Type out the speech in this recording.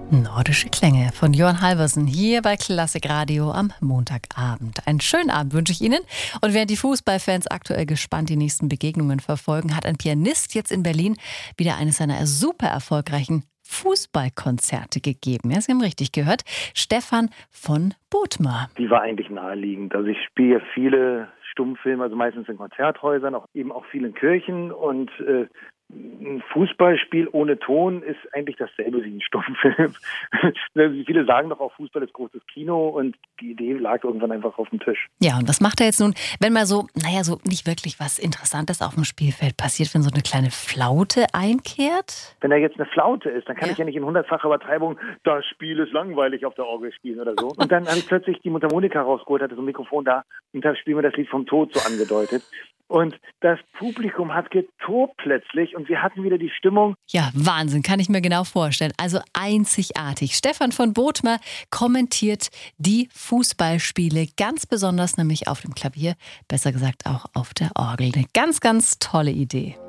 Nordische Klänge von Johann Halvorsen hier bei Klassik Radio am Montagabend. Einen schönen Abend wünsche ich Ihnen. Und während die Fußballfans aktuell gespannt die nächsten Begegnungen verfolgen, hat ein Pianist jetzt in Berlin wieder eines seiner super erfolgreichen Fußballkonzerte gegeben. Ja, Sie haben richtig gehört. Stefan von Bothmer. Die war eigentlich naheliegend. Also ich spiele viele Stummfilme, also meistens in Konzerthäusern, auch viel in Kirchen, und ein Fußballspiel ohne Ton ist eigentlich dasselbe wie ein Stummfilm. Viele sagen doch auch, Fußball ist großes Kino, und die Idee lag irgendwann einfach auf dem Tisch. Ja, und was macht er jetzt nun, wenn mal so nicht wirklich was Interessantes auf dem Spielfeld passiert, wenn so eine kleine Flaute einkehrt? Wenn da jetzt eine Flaute ist, dann kann ich ja nicht in 100-facher Übertreibung das Spiel ist langweilig auf der Orgel spielen oder so. Und dann habe ich plötzlich die Mundharmonika rausgeholt, hatte so ein Mikrofon da, und da spielen wir das Lied vom Tod so angedeutet. Und das Publikum hat getobt plötzlich, und wir hatten wieder die Stimmung. Ja, Wahnsinn, kann ich mir genau vorstellen. Also einzigartig. Stefan von Bothmer kommentiert die Fußballspiele, ganz besonders nämlich auf dem Klavier, besser gesagt auch auf der Orgel. Eine ganz, ganz tolle Idee.